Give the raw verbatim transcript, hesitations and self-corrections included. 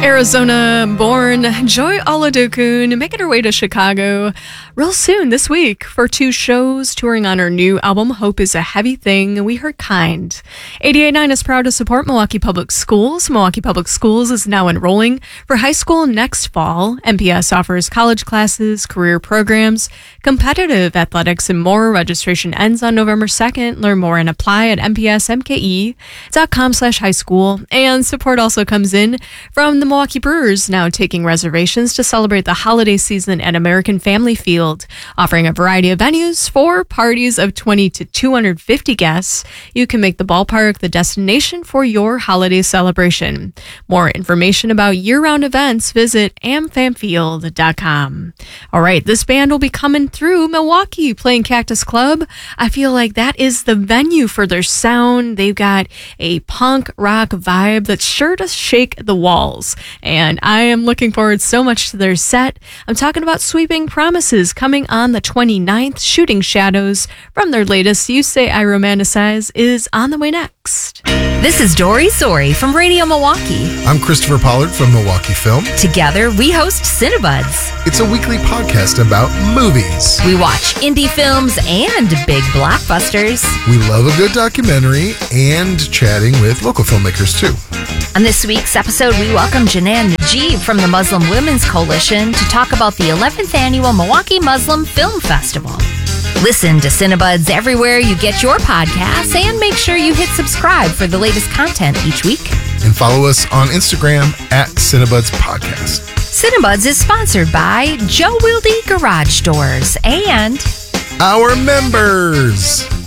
Arizona-born Joy Oladokun making her way to Chicago real soon this week for two shows, touring on her new album, Hope is a Heavy Thing. We heard Kind. eighty-eight point nine is proud to support Milwaukee Public Schools. Milwaukee Public Schools is now enrolling for high school next fall. M P S offers college classes, career programs, competitive athletics, and more. Registration ends on November second. Learn more and apply at m p s m k e dot com slash high school. And support also comes in from the Milwaukee Brewers, now taking reservations to celebrate the holiday season at American Family Field, offering a variety of venues for parties of twenty to two hundred fifty guests. You can make the ballpark the destination for your holiday celebration. More information about year-round events, visit am fam field dot com. All right, this band will be coming through Milwaukee, playing Cactus Club. I feel like that is the venue for their sound. They've got a punk rock vibe that's sure to shake the walls. And I am looking forward so much to their set. I'm talking about Sweeping Promises coming on the twenty-ninth. Shooting Shadows from their latest You Say I Romanticize is on the way next. This is Dory Sori from Radio Milwaukee. I'm Christopher Pollard from Milwaukee Film. Together, we host Cinebuds. It's a weekly podcast about movies. We watch indie films and big blockbusters. We love a good documentary and chatting with local filmmakers, too. On this week's episode, we welcome Janan Najib from the Muslim Women's Coalition to talk about the eleventh Annual Milwaukee Muslim Film Festival. Listen to Cinebuds everywhere you get your podcasts, and make sure you hit subscribe for the latest content each week. And follow us on Instagram at Cinebuds Podcast. Cinebuds is sponsored by Joe Wilde Garage Doors and our members.